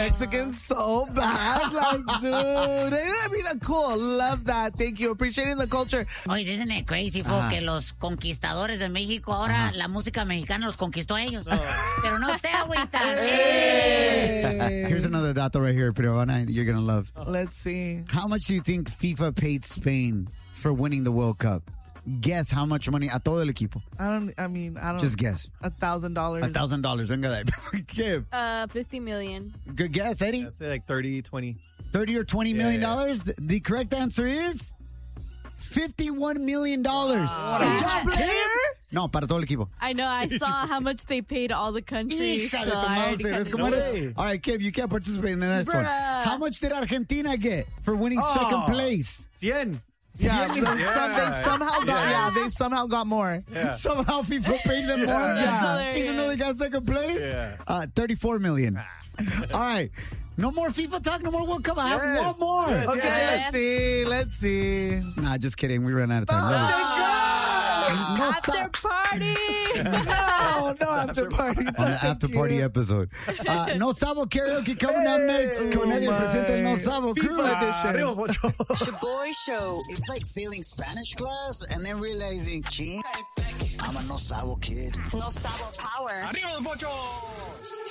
Mexicans so bad. Like, dude. I mean, cool. Love that. Thank you. Appreciating the culture. Oye, isn't it crazy, fool, que los conquistadores de México ahora la música mexicana los conquistó a ellos? Pero no se agüitan. Here's another dato right here, Peruana, you're going to love. Let's see. How much do you think FIFA paid Spain for winning the World Cup? Guess how much money a todo el equipo. I don't. Just guess. $1,000. $1,000. Venga de ahí. Kim. 50 million. Good guess, Eddie. I'd say like 30, 20. 30 or $20 million? The correct answer is $51 million. Each player? No, para todo el equipo. I know. I saw how much they paid all the countries. Hija So de tu I already mouse, ¿ves kinda cómo know. eres? All right, Kim, you can't participate in the next one. Bruh. How much did Argentina get for winning second place? 100. Yeah, they somehow got more. Yeah. Somehow FIFA paid them more. Yeah. Even though they got second place. Yeah. $34 million. All right. No more FIFA talk. No more World Cup. I have one more. Yes, Okay, yes. let's see. Nah, just kidding. We ran out of time. Love it. No, After party. No after party. On the after party episode. No Sabo karaoke coming up next. Con Eddie presenta el No Sabo crew. Arriba, Pocho. Shaboy Show. It's like failing Spanish class and then realizing, ching, I'm a no sabo kid. No Sabo Power. Arriba, Pocho.